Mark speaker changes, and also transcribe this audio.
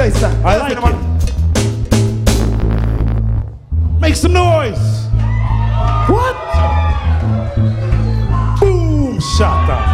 Speaker 1: place, sir.
Speaker 2: I like it. Make some noise.
Speaker 1: What?
Speaker 2: Boom, shaka.